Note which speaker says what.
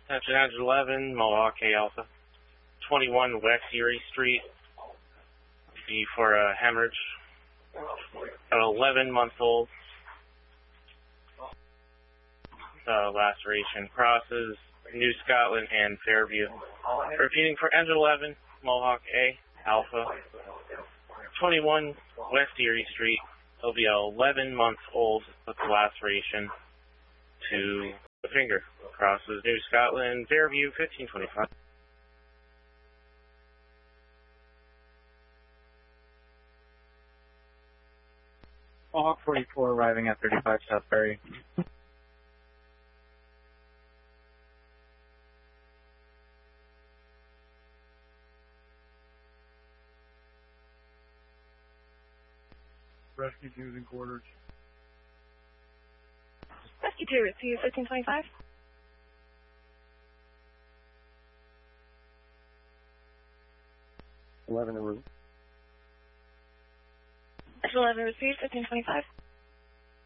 Speaker 1: Attention Edge 11, Mohawk A Alpha. 21 West Erie Street. Be for a hemorrhage. About 11 months old. Laceration crosses New Scotland and Fairview. Repeating for Edge 11, Mohawk A Alpha. 21 West Erie Street. He'll be 11 months old with the laceration to the finger. Crosses New Scotland, Fairview, 1525.
Speaker 2: Mohawk 44 arriving at 35 Southbury.
Speaker 3: Rescue 2 in quarters.
Speaker 4: Rescue 2, receive 1525.
Speaker 3: Eleven en route.
Speaker 4: Edge 11, receive 1525.